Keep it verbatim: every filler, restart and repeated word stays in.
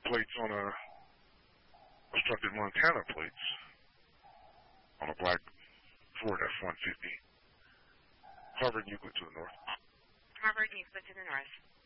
plates on a obstructed Montana plates on a black Ford F one fifty. Harvard Euclid to the north. Harvard Euclid to the north.